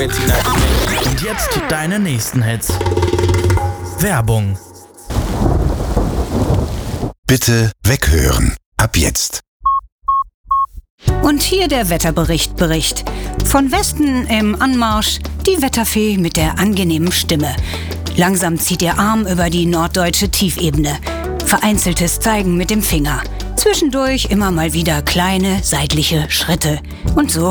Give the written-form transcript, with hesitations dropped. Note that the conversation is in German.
Und jetzt deine nächsten Hits. Werbung. Bitte weghören. Ab jetzt. Und hier der Wetterbericht. Von Westen im Anmarsch die Wetterfee mit der angenehmen Stimme. Langsam zieht ihr Arm über die norddeutsche Tiefebene. Vereinzeltes Zeigen mit dem Finger. Zwischendurch immer mal wieder kleine seitliche Schritte. Und so